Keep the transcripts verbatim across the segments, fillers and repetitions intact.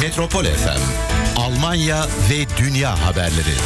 Metropol F M, Almanya ve dünya haberleri.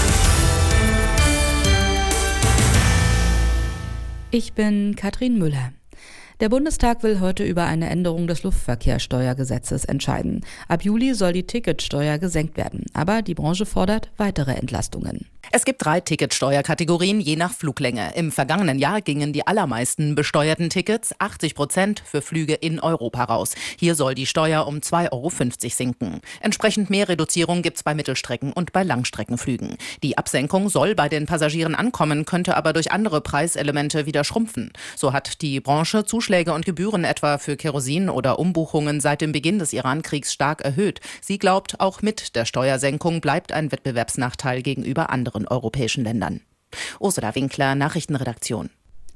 Ich bin Katrin Müller. Der Bundestag will heute über eine Änderung des Luftverkehrssteuergesetzes entscheiden. Ab Juli soll die Ticketsteuer gesenkt werden, aber die Branche fordert weitere Entlastungen. Es gibt drei Ticketsteuerkategorien je nach Fluglänge. Im vergangenen Jahr gingen die allermeisten besteuerten Tickets, achtzig Prozent, für Flüge in Europa raus. Hier soll die Steuer um zwei Euro fünfzig sinken. Entsprechend mehr Reduzierung gibt's bei Mittelstrecken- und bei Langstreckenflügen. Die Absenkung soll bei den Passagieren ankommen, könnte aber durch andere Preiselemente wieder schrumpfen. So hat die Branche Zuschläge und Gebühren etwa für Kerosin oder Umbuchungen seit dem Beginn des Iran-Kriegs stark erhöht. Sie glaubt, auch mit der Steuersenkung bleibt ein Wettbewerbsnachteil gegenüber anderen europäischen Ländern. Ursula Winkler, Nachrichtenredaktion.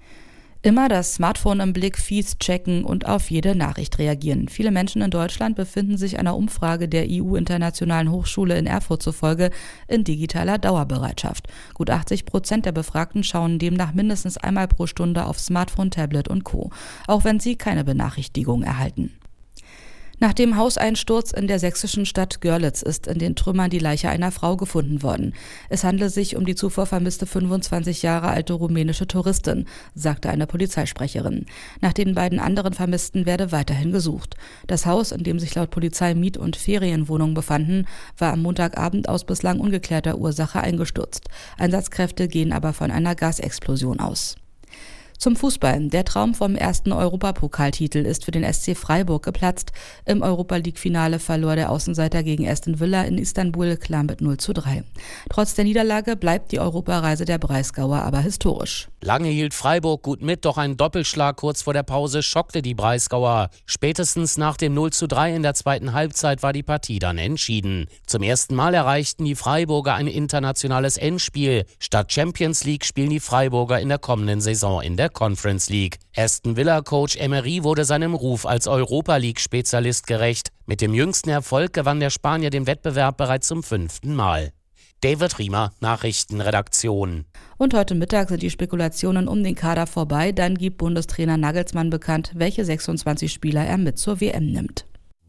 Immer das Smartphone im Blick, Feeds checken und auf jede Nachricht reagieren. Viele Menschen in Deutschland befinden sich einer Umfrage der I U-Internationalen Hochschule in Erfurt zufolge in digitaler Dauerbereitschaft. Gut achtzig Prozent der Befragten schauen demnach mindestens einmal pro Stunde auf Smartphone, Tablet und Co., auch wenn sie keine Benachrichtigung erhalten. Nach dem Hauseinsturz in der sächsischen Stadt Görlitz ist in den Trümmern die Leiche einer Frau gefunden worden. Es handle sich um die zuvor vermisste fünfundzwanzig Jahre alte rumänische Touristin, sagte eine Polizeisprecherin. Nach den beiden anderen Vermissten werde weiterhin gesucht. Das Haus, in dem sich laut Polizei Miet- und Ferienwohnungen befanden, war am Montagabend aus bislang ungeklärter Ursache eingestürzt. Einsatzkräfte gehen aber von einer Gasexplosion aus. Zum Fußball. Der Traum vom ersten Europapokaltitel ist für den S C Freiburg geplatzt. Im Europa-League-Finale verlor der Außenseiter gegen Aston Villa in Istanbul klar mit null zu drei. Trotz der Niederlage bleibt die Europareise der Breisgauer aber historisch. Lange hielt Freiburg gut mit, doch ein Doppelschlag kurz vor der Pause schockte die Breisgauer. Spätestens nach dem null zu drei in der zweiten Halbzeit war die Partie dann entschieden. Zum ersten Mal erreichten die Freiburger ein internationales Endspiel. Statt Champions League spielen die Freiburger in der kommenden Saison in der Conference League. Aston Villa-Coach Emery wurde seinem Ruf als Europa-League-Spezialist gerecht. Mit dem jüngsten Erfolg gewann der Spanier den Wettbewerb bereits zum fünften Mal. David Riemer, Nachrichtenredaktion. Und heute Mittag sind die Spekulationen um den Kader vorbei. Dann gibt Bundestrainer Nagelsmann bekannt, welche sechsundzwanzig Spieler er mit zur W M nimmt.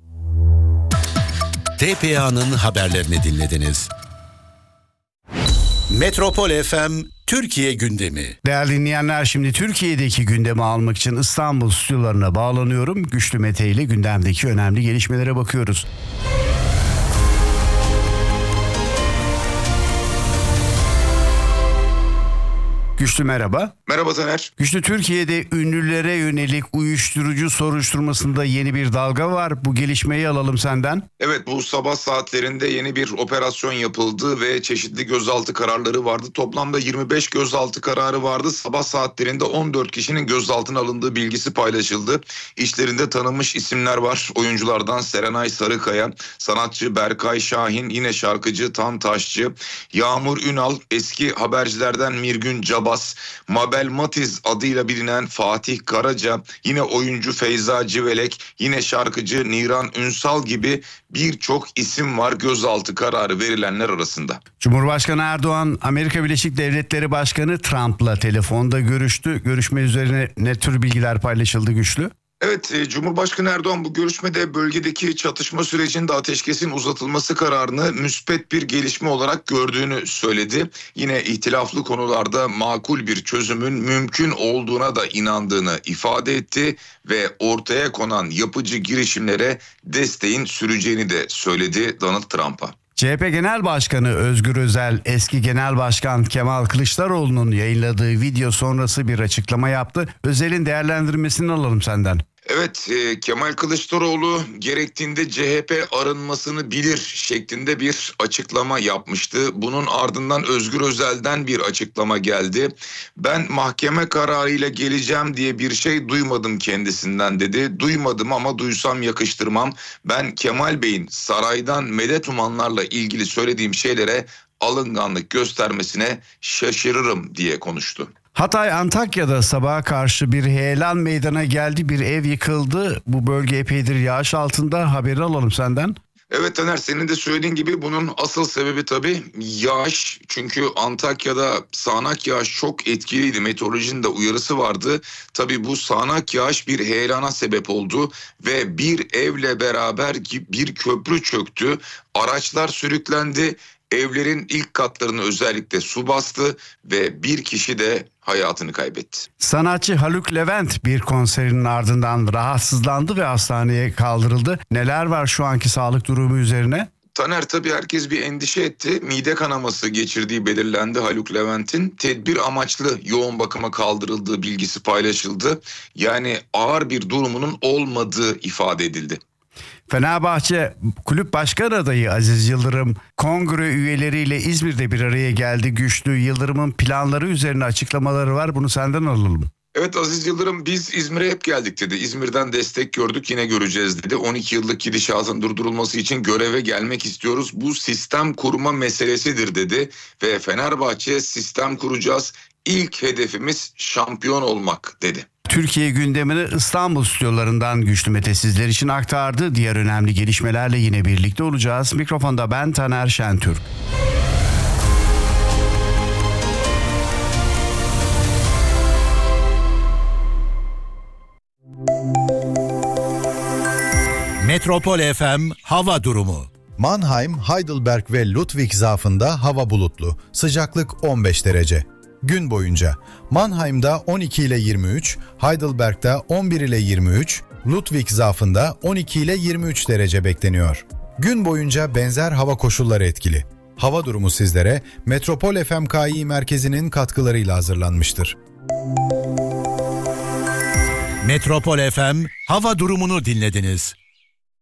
T P A'nın haberlerini dinlediniz. Metropol F M Türkiye gündemi. Değerli dinleyenler, şimdi Türkiye'deki gündemi almak için İstanbul stüdyolarına bağlanıyorum. Güçlü Mete ile gündemdeki önemli gelişmelere bakıyoruz. Güçlü merhaba. Merhaba Taner. Güçlü, Türkiye'de ünlülere yönelik uyuşturucu soruşturmasında yeni bir dalga var. Bu gelişmeyi alalım senden. Evet, bu sabah saatlerinde yeni bir operasyon yapıldı ve çeşitli gözaltı kararları vardı. Toplamda yirmi beş gözaltı kararı vardı. Sabah saatlerinde on dört kişinin gözaltına alındığı bilgisi paylaşıldı. İşlerinde tanınmış isimler var. Oyunculardan Serenay Sarıkaya, sanatçı Berkay Şahin, yine şarkıcı Tan Taşçı, Yağmur Ünal, eski habercilerden Mirgün Cabas, Mabel Matiz adıyla bilinen Fatih Karaca, yine oyuncu Feyza Civelek, yine şarkıcı Niran Ünsal gibi birçok isim var gözaltı kararı verilenler arasında. Cumhurbaşkanı Erdoğan, Amerika Birleşik Devletleri Başkanı Trump'la telefonda görüştü. Görüşme üzerine ne tür bilgiler paylaşıldı Güçlü? Evet, Cumhurbaşkanı Erdoğan bu görüşmede bölgedeki çatışma sürecinde ateşkesin uzatılması kararını müspet bir gelişme olarak gördüğünü söyledi. Yine ihtilaflı konularda makul bir çözümün mümkün olduğuna da inandığını ifade etti ve ortaya konan yapıcı girişimlere desteğin süreceğini de söyledi Donald Trump'a. C H P Genel Başkanı Özgür Özel, eski Genel Başkan Kemal Kılıçdaroğlu'nun yayınladığı video sonrası bir açıklama yaptı. Özel'in değerlendirmesini alalım senden. Evet, e, Kemal Kılıçdaroğlu gerektiğinde C H P arınmasını bilir şeklinde bir açıklama yapmıştı. Bunun ardından Özgür Özel'den bir açıklama geldi. Ben mahkeme kararıyla geleceğim diye bir şey duymadım kendisinden dedi. Duymadım ama duysam yakıştırmam. Ben Kemal Bey'in saraydan medet umanlarla ilgili söylediğim şeylere alınganlık göstermesine şaşırırım diye konuştu. Hatay Antakya'da sabaha karşı bir heyelan meydana geldi, bir ev yıkıldı. Bu bölge epeydir yağış altında, haberi alalım senden. Evet Taner, senin de söylediğin gibi bunun asıl sebebi tabii yağış. Çünkü Antakya'da sağanak yağış çok etkiliydi. Meteorolojinin de uyarısı vardı. Tabii bu sağanak yağış bir heyelana sebep oldu ve bir evle beraber bir köprü çöktü. Araçlar sürüklendi. Evlerin ilk katlarını özellikle su bastı ve bir kişi de hayatını kaybetti. Sanatçı Haluk Levent bir konserinin ardından rahatsızlandı ve hastaneye kaldırıldı. Neler var şu anki sağlık durumu üzerine? Taner, tabii herkes bir endişe etti. Mide kanaması geçirdiği belirlendi Haluk Levent'in. Tedbir amaçlı yoğun bakıma kaldırıldığı bilgisi paylaşıldı. Yani ağır bir durumunun olmadığı ifade edildi. Fenerbahçe Kulüp Başkan Adayı Aziz Yıldırım kongre üyeleriyle İzmir'de bir araya geldi. Güçlü Yıldırım'ın planları üzerine açıklamaları var. Bunu senden alalım. Evet, Aziz Yıldırım biz İzmir'e hep geldik dedi. İzmir'den destek gördük, yine göreceğiz dedi. on iki yıllık gidişatın durdurulması için göreve gelmek istiyoruz. Bu sistem kurma meselesidir dedi. Ve Fenerbahçe sistem kuracağız. İlk hedefimiz şampiyon olmak dedi. Türkiye gündemini İstanbul stüdyolarından Güçlü Mete sizler için aktardı. Diğer önemli gelişmelerle yine birlikte olacağız. Mikrofonda ben Taner Şentürk. Metropol F M hava durumu. Mannheim, Heidelberg ve Ludwigshafen'da hava bulutlu. Sıcaklık on beş derece. Gün boyunca Mannheim'da on iki ile yirmi üç, Heidelberg'da on bir ile yirmi üç, Ludwigshafen'da on iki ile yirmi üç derece bekleniyor. Gün boyunca benzer hava koşulları etkili. Hava durumu sizlere Metropol F M K İ merkezinin katkılarıyla hazırlanmıştır. Metropol F M hava durumunu dinlediniz.